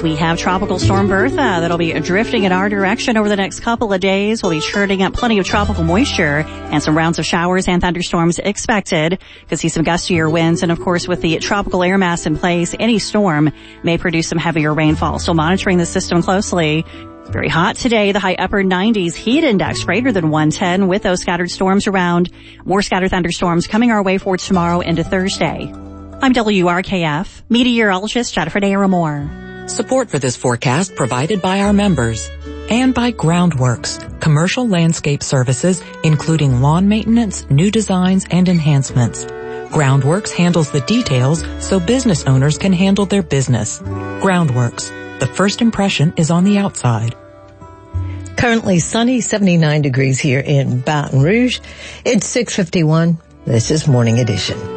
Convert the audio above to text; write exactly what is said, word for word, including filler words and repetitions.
we have Tropical Storm Bertha that'll be drifting in our direction over the next couple of days. We'll be churning up plenty of tropical moisture and some rounds of showers and thunderstorms expected. Could see some gustier winds, and of course with the tropical air mass in place, any storm may produce some heavier rainfall. So monitoring the system closely. Very hot today, the high upper nineties, heat index greater than one ten with those scattered storms around. More scattered thunderstorms coming our way for tomorrow into Thursday. I'm W R K F meteorologist Jennifer Naramore. Support for this forecast provided by our members and by Groundworks, commercial landscape services including lawn maintenance, new designs, and enhancements. Groundworks handles the details so business owners can handle their business. Groundworks. The first impression is on the outside. Currently sunny, seventy-nine degrees here in Baton Rouge. It's six fifty-one. This is Morning Edition.